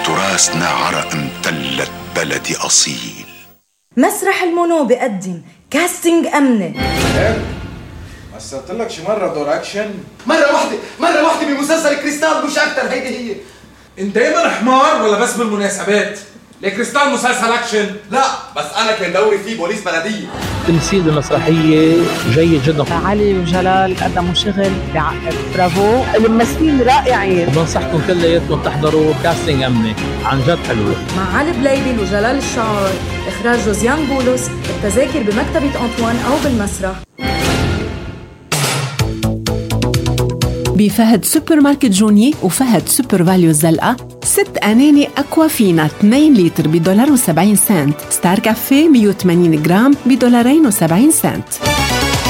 تراثنا عرق امتلت بلدي أصيل. مسرح المونو بقدم كاستنج أمني. مثلت لك شي مرة دور أكشن؟ مرة واحدة بمسلسل كريستال مش أكتر. هيدي هي. انت دايما حمار ولا بس بالمناسبات؟ لكريستال مسلسل أكشن؟ لا بس أنا كان دوري فيه بوليس بلدية. تمثيل المسرحية جيد جدا. علي وجلال قدموا شغل بعقد، برافو، الممثلين رائعين. بنصحكم كلياتكم تحضروا كاستنج أمني، عن جد حلوة. مع علي بليبل وجلال الشعار، إخراج جوزيان بولس. التذاكر بمكتبة أنطوان أو بالمسرح. بفهد سوبر ماركت جوني وفهد سوبر فاليو الزلقة 6 أناني أكوافينا 2 لتر $1.70. ستار كافيه 180 جرام $2.70.